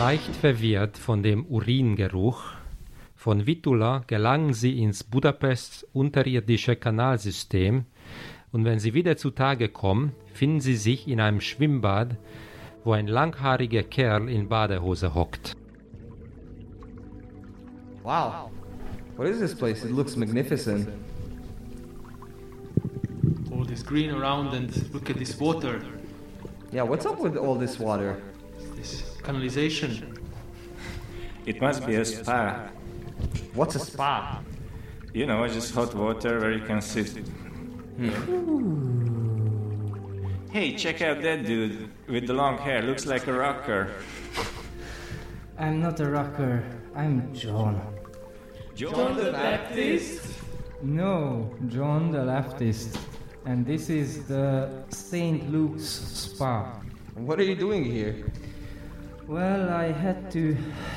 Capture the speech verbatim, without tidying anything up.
Leicht verwirrt von dem Uringeruch von Vitula gelangen sie ins Budapests unterirdische Kanalsystem und wenn sie wieder zutage kommen, finden sie sich in einem Schwimmbad, wo ein langhaariger Kerl in Badehose hockt. Wow. What is this place? It looks magnificent. All this green around and look at this water. Yeah, what's up with all this water? This canalization. It must be a spa. What's a spa? You know, just hot water where you can sit. Hey, check out that dude with the long hair. Looks like a rocker. I'm not a rocker. I'm John. John the Baptist? No, John the leftist. And this is the Saint Luke's Spa. What are you doing here? Well, I had to